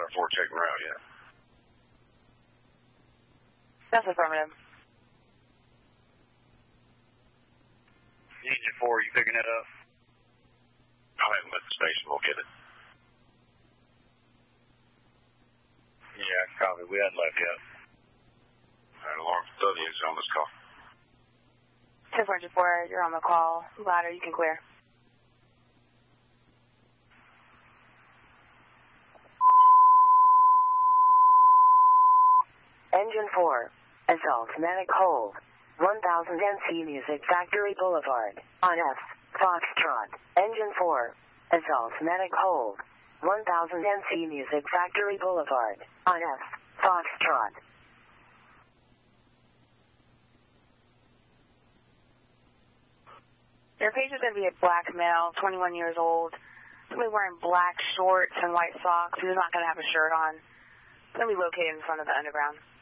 4 checking route yet. That's affirmative. Engine 4, you picking that up? I haven't left the station. We'll get it. Yeah, copy. We hadn't left yet. All right, alarm for the engine on this call. 1044, you're on the call. Ladder, you can clear. Engine 4, Assault Medic Hold, 1000 NC Music Factory Boulevard, on F, Foxtrot. Engine 4, Assault Medic Hold, 1000 NC Music Factory Boulevard, on F, Foxtrot. Your patient's going to be a black male, 21 years old. He's going to be wearing black shorts and white socks. He's not going to have a shirt on. He's going to be located in front of the underground.